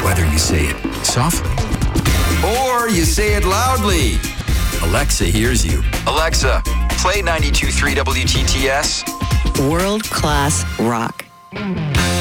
Whether you say it softly or you say it loudly, Alexa hears you. Alexa, play 92.3 WGTS. World-class rock.